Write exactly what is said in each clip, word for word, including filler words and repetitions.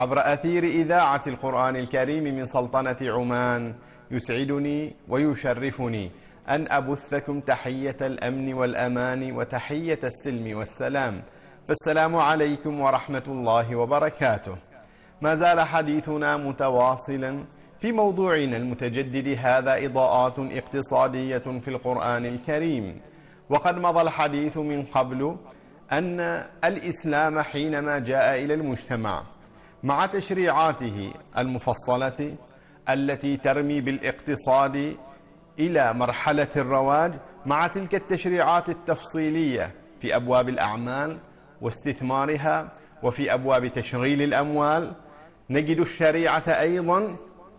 عبر أثير إذاعة القرآن الكريم من سلطنة عمان، يسعدني ويشرفني أن أبثكم تحية الأمن والأمان وتحية السلم والسلام، فالسلام عليكم ورحمة الله وبركاته. ما زال حديثنا متواصلا في موضوعنا المتجدد، هذا إضاءات اقتصادية في القرآن الكريم. وقد مضى الحديث من قبل أن الإسلام حينما جاء إلى المجتمع مع تشريعاته المفصلة التي ترمي بالاقتصاد إلى مرحلة الرواج، مع تلك التشريعات التفصيلية في أبواب الأعمال واستثمارها وفي أبواب تشغيل الأموال، نجد الشريعة أيضا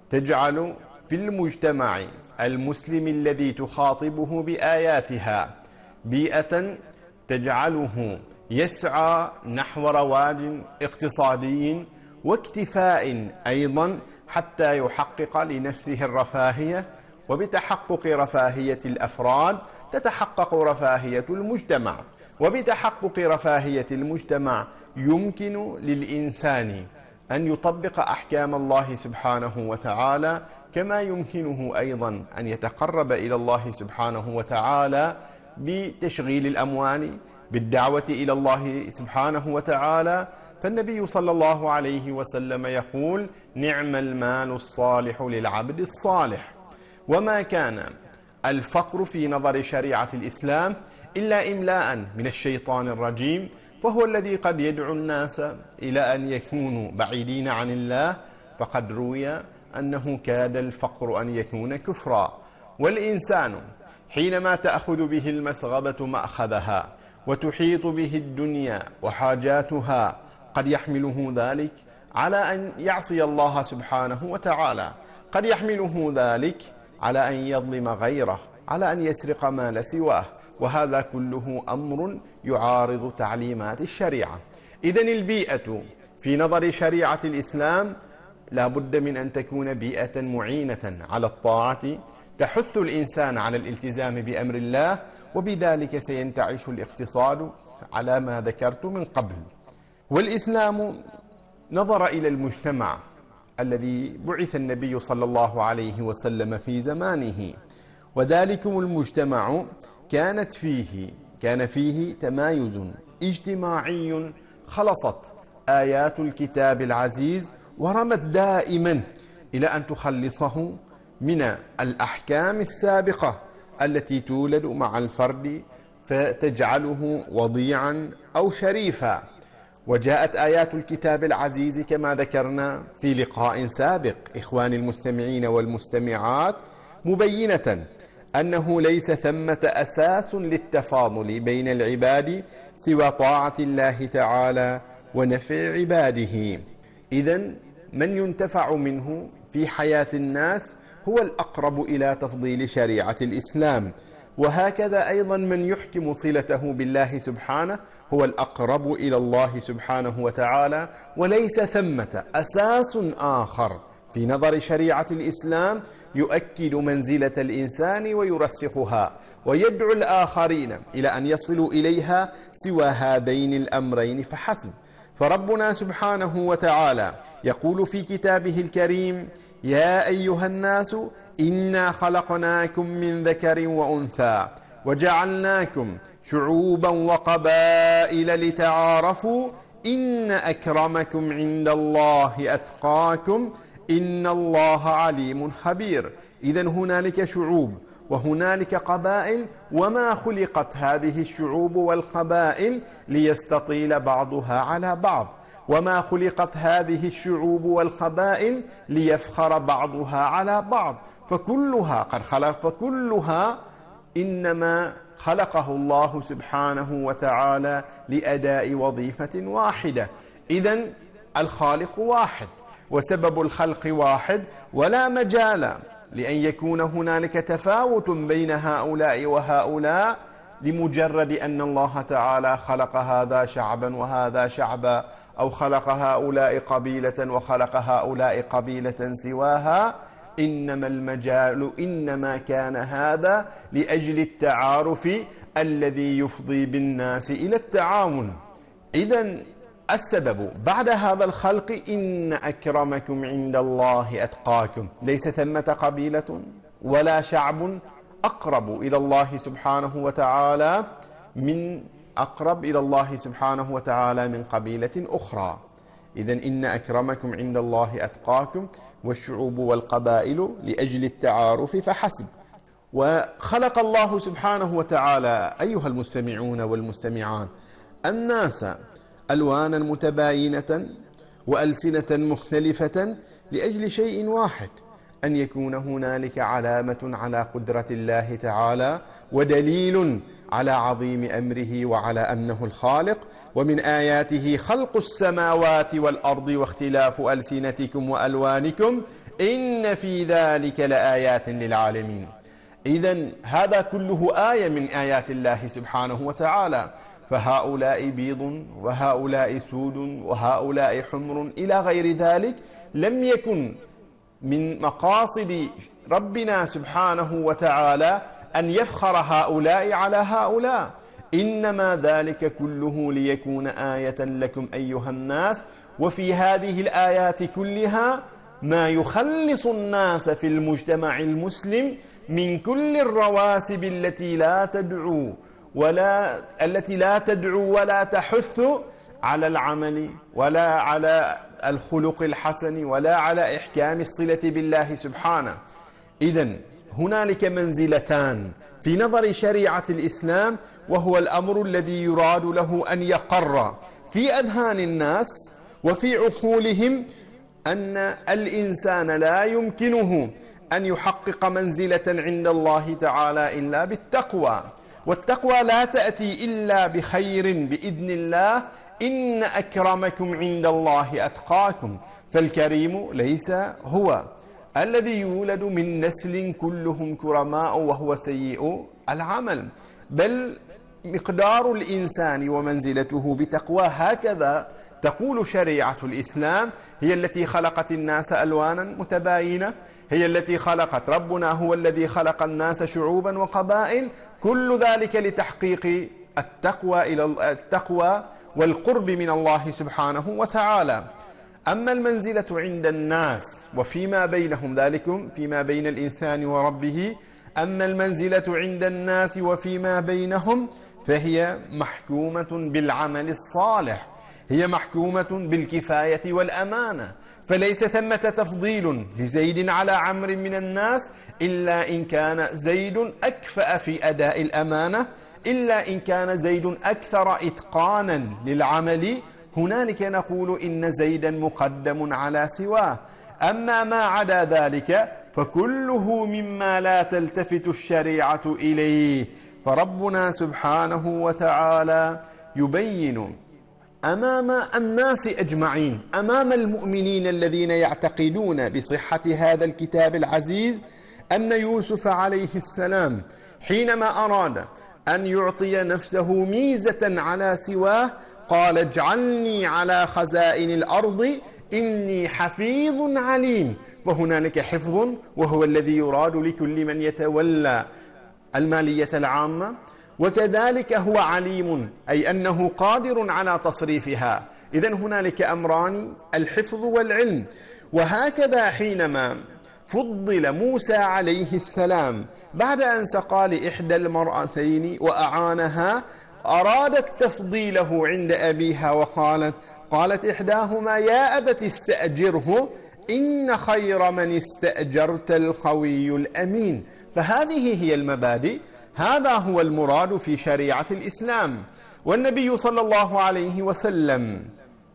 تجعل في المجتمع المسلم الذي تخاطبه بآياتها بيئة تجعله يسعى نحو رواج اقتصادي واكتفاء أيضا حتى يحقق لنفسه الرفاهية، وبتحقق رفاهية الأفراد تتحقق رفاهية المجتمع، وبتحقق رفاهية المجتمع يمكن للإنسان أن يطبق أحكام الله سبحانه وتعالى، كما يمكنه أيضا أن يتقرب إلى الله سبحانه وتعالى بتشغيل الأموال، بالدعوة إلى الله سبحانه وتعالى. فالنبي صلى الله عليه وسلم يقول: نعم المال الصالح للعبد الصالح. وما كان الفقر في نظر شريعة الإسلام إلا إملاء من الشيطان الرجيم، فهو الذي قد يدعو الناس إلى أن يكونوا بعيدين عن الله، فقد روي أنه كاد الفقر أن يكون كفرا. والإنسان حينما تأخذ به المسغبة مأخذها وتحيط به الدنيا وحاجاتها، قد يحمله ذلك على أن يعصي الله سبحانه وتعالى، قد يحمله ذلك على أن يظلم غيره، على أن يسرق مال سواه، وهذا كله أمر يعارض تعليمات الشريعة. إذن البيئة في نظر شريعة الإسلام لا بد من أن تكون بيئة معينة على الطاعة، تحث الإنسان على الالتزام بأمر الله، وبذلك سينتعش الاقتصاد على ما ذكرت من قبل. والإسلام نظر إلى المجتمع الذي بعث النبي صلى الله عليه وسلم في زمانه، وذلكم المجتمع كانت فيه كان فيه تمايز اجتماعي، خلصت آيات الكتاب العزيز ورمت دائما إلى أن تخلصه من الأحكام السابقة التي تولد مع الفرد فتجعله وضيعا أو شريفا. وجاءت آيات الكتاب العزيز كما ذكرنا في لقاء سابق إخواني المستمعين والمستمعات، مبينة أنه ليس ثمة أساس للتفاضل بين العباد سوى طاعة الله تعالى ونفع عباده. إذن من ينتفع منه في حياة الناس هو الأقرب إلى تفضيل شريعة الإسلام، وهكذا أيضا من يحكم صلته بالله سبحانه هو الأقرب إلى الله سبحانه وتعالى، وليس ثمة أساس آخر في نظر شريعة الإسلام يؤكد منزلة الإنسان ويرسخها ويدعو الآخرين إلى أن يصلوا إليها سوى هذين الأمرين فحسب. فربنا سبحانه وتعالى يقول في كتابه الكريم: يا أيها الناس إنا خلقناكم من ذكر وأنثى وجعلناكم شعوبا وقبائل لتعارفوا إن أكرمكم عند الله أتقاكم إن الله عليم خبير. إذن هنالك شعوب وهنالك قبائل، وما خلقت هذه الشعوب والقبائل ليستطيل بعضها على بعض، وما خلقت هذه الشعوب والقبائل ليفخر بعضها على بعض، فكلها قد خلق فكلها إنما خلقه الله سبحانه وتعالى لأداء وظيفة واحدة. إذن الخالق واحد وسبب الخلق واحد، ولا مجال لأن يكون هنالك تفاوت بين هؤلاء وهؤلاء لمجرد أن الله تعالى خلق هذا شعبا وهذا شعبا، أو خلق هؤلاء قبيلة وخلق هؤلاء قبيلة سواها. إنما المجال إنما كان هذا لأجل التعارف الذي يفضي بالناس إلى التعاون. إذن السبب بعد هذا الخلق إن أكرمكم عند الله أتقاكم. ليس ثمة قبيلة ولا شعب أقرب إلى الله سبحانه وتعالى من أقرب إلى الله سبحانه وتعالى من قبيلة أخرى. إذن إن أكرمكم عند الله أتقاكم، والشعوب والقبائل لأجل التعارف فحسب. وخلق الله سبحانه وتعالى أيها المستمعون والمستمعات الناس ألوانا متباينة وألسنة مختلفة لأجل شيء واحد، أن يكون هنالك علامة على قدرة الله تعالى ودليل على عظيم أمره وعلى أنه الخالق. ومن آياته خلق السماوات والأرض واختلاف ألسنتكم وألوانكم إن في ذلك لآيات للعالمين. إذن هذا كله آية من آيات الله سبحانه وتعالى. فهؤلاء بيض وهؤلاء سود وهؤلاء حمر إلى غير ذلك لم يكن من مقاصد ربنا سبحانه وتعالى أن يفخر هؤلاء على هؤلاء، إنما ذلك كله ليكون آية لكم أيها الناس. وفي هذه الآيات كلها ما يخلص الناس في المجتمع المسلم من كل الرواسب التي لا تدعو ولا التي لا تدعو ولا تحث على العمل ولا على الخلق الحسن ولا على إحكام الصلة بالله سبحانه. إذن هنالك منزلتان في نظر شريعة الإسلام، وهو الأمر الذي يراد له أن يقر في أذهان الناس وفي عقولهم أن الإنسان لا يمكنه أن يحقق منزلة عند الله تعالى إلا بالتقوى، والتقوى لا تأتي إلا بخير بإذن الله. إن أكرمكم عند الله أتقاكم، فالكريم ليس هو الذي يولد من نسل كلهم كرماء وهو سيء العمل، بل مقدار الإنسان ومنزلته بتقوى. هكذا تقول شريعة الإسلام، هي التي خلقت الناس ألوانا متباينة، هي التي خلقت ربنا هو الذي خلق الناس شعوبا وقبائل، كل ذلك لتحقيق التقوى إلى التقوى والقرب من الله سبحانه وتعالى. أما المنزلة عند الناس وفيما بينهم، ذلكم فيما بين الإنسان وربه، أما المنزلة عند الناس وفيما بينهم فهي محكومة بالعمل الصالح، هي محكومة بالكفاية والأمانة. فليس ثمة تفضيل لزيد على عمرو من الناس إلا إن كان زيد أكفأ في أداء الأمانة، إلا إن كان زيد أكثر إتقانا للعمل، هنالك نقول إن زيدا مقدم على سواه. أما ما عدا ذلك فكله مما لا تلتفت الشريعة إليه. فربنا سبحانه وتعالى يبين أمام الناس أجمعين، أمام المؤمنين الذين يعتقدون بصحة هذا الكتاب العزيز، أن يوسف عليه السلام حينما أراد أن يعطي نفسه ميزة على سواه قال اجعلني على خزائن الأرض إني حفيظ عليم. فهنالك حفظ وهو الذي يراد لكل من يتولى المالية العامة، وكذلك هو عليم أي أنه قادر على تصريفها. إذن هنالك أمران، الحفظ والعلم. وهكذا حينما فضل موسى عليه السلام بعد أن سقى لإحدى المرأتين وأعانها، أرادت تفضيله عند أبيها وقالت قالت إحداهما يا أبت استأجره إن خير من استأجرت القوي الأمين. فهذه هي المبادئ، هذا هو المراد في شريعة الإسلام. والنبي صلى الله عليه وسلم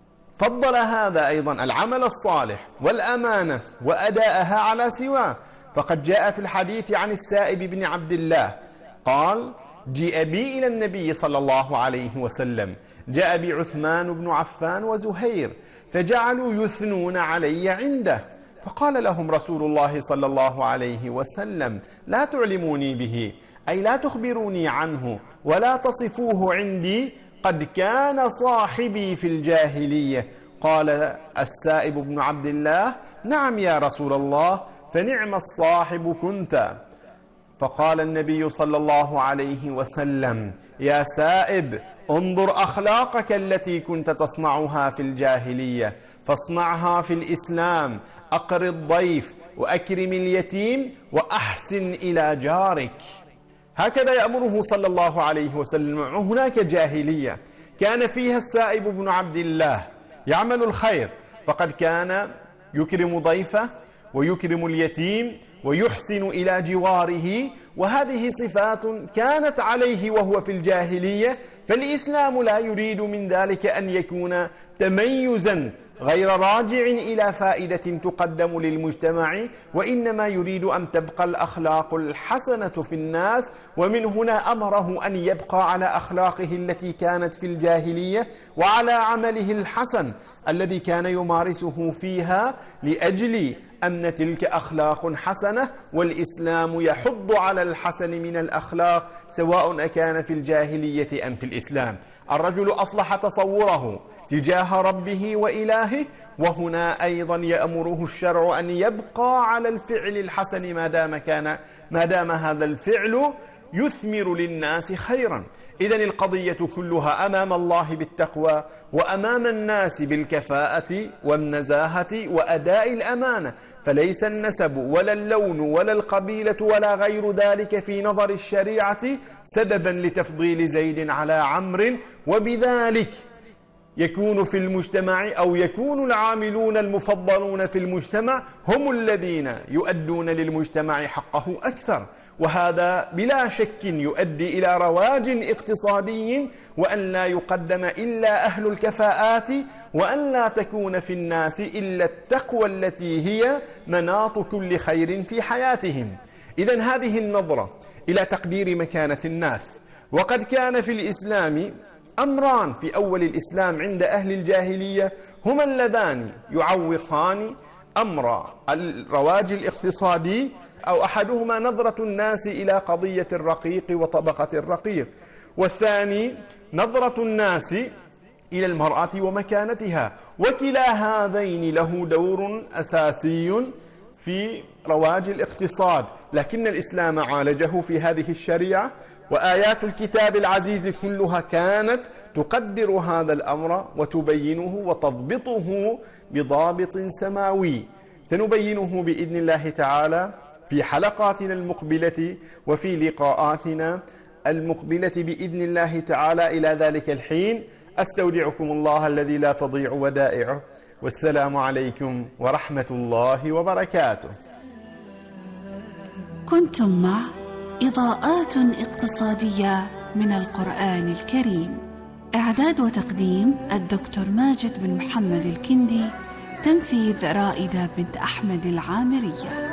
فضل هذا أيضا، العمل الصالح والأمانة وأداءها على سواه. فقد جاء في الحديث عن السائب بن عبد الله قال جيء بي إلى النبي صلى الله عليه وسلم، جاء بي عثمان بن عفان وزهير فجعلوا يثنون علي عنده، فقال لهم رسول الله صلى الله عليه وسلم لا تعلموني به، أي لا تخبروني عنه ولا تصفوه عندي، قد كان صاحبي في الجاهلية. قال السائب بن عبد الله نعم يا رسول الله، فنعم الصاحب كنت. فقال النبي صلى الله عليه وسلم يا سائب انظر أخلاقك التي كنت تصنعها في الجاهلية فاصنعها في الإسلام. أقر الضيف وأكرم اليتيم وأحسن إلى جارك. هكذا يأمره صلى الله عليه وسلم. هناك جاهلية كان فيها السائب بن عبد الله يعمل الخير، فقد كان يكرم ضيفه ويكرم اليتيم ويحسن إلى جواره، وهذه صفات كانت عليه وهو في الجاهلية. فالإسلام لا يريد من ذلك أن يكون تميزا غير راجع إلى فائدة تقدم للمجتمع، وإنما يريد أن تبقى الأخلاق الحسنة في الناس. ومن هنا أمره أن يبقى على أخلاقه التي كانت في الجاهلية وعلى عمله الحسن الذي كان يمارسه فيها، لأجل أن تلك أخلاق حسنة، والإسلام يحض على الحسن من الأخلاق سواء كان في الجاهلية أم في الإسلام. الرجل أصلح تصوره تجاه ربه وإلهه، وهنا أيضا يأمره الشرع أن يبقى على الفعل الحسن ما دام كان ما دام هذا الفعل يثمر للناس خيرا. إذن القضية كلها أمام الله بالتقوى، وأمام الناس بالكفاءة والنزاهة وأداء الأمانة. فليس النسب ولا اللون ولا القبيلة ولا غير ذلك في نظر الشريعة سببا لتفضيل زيد على عمرو، وبذلك يكون في المجتمع أو يكون العاملون المفضلون في المجتمع هم الذين يؤدون للمجتمع حقه أكثر. وهذا بلا شك يؤدي إلى رواج اقتصادي، وأن لا يقدم إلا أهل الكفاءات، وأن لا تكون في الناس إلا التقوى التي هي مناط كل خير في حياتهم. إذن هذه النظرة إلى تقدير مكانة الناس. وقد كان في الإسلام أمران في أول الإسلام عند أهل الجاهلية هما اللذان يعوقان أمر الرواج الاقتصادي، أو أحدهما نظرة الناس إلى قضية الرقيق وطبقة الرقيق، والثاني نظرة الناس إلى المرأة ومكانتها. وكلا هذين له دور أساسي في رواج الاقتصاد، لكن الإسلام عالجه في هذه الشريعة، وآيات الكتاب العزيز كلها كانت تقدر هذا الأمر وتبينه وتضبطه بضابط سماوي. سنبينه بإذن الله تعالى في حلقاتنا المقبلة وفي لقاءاتنا المقبلة بإذن الله تعالى. إلى ذلك الحين أستودعكم الله الذي لا تضيع ودائعه، والسلام عليكم ورحمة الله وبركاته. كنتم مع إضاءات اقتصادية من القرآن الكريم. إعداد وتقديم الدكتور ماجد بن محمد الكندي. تنفيذ رائدة بنت أحمد العامرية.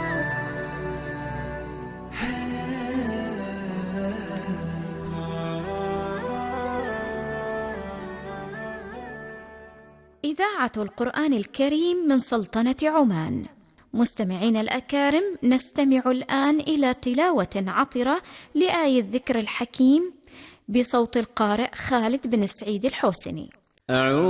إذاعة القرآن الكريم من سلطنة عمان. مستمعين الأكارم، نستمع الآن إلى تلاوة عطرة لآية الذكر الحكيم بصوت القارئ خالد بن سعيد الحوسني. أعوذ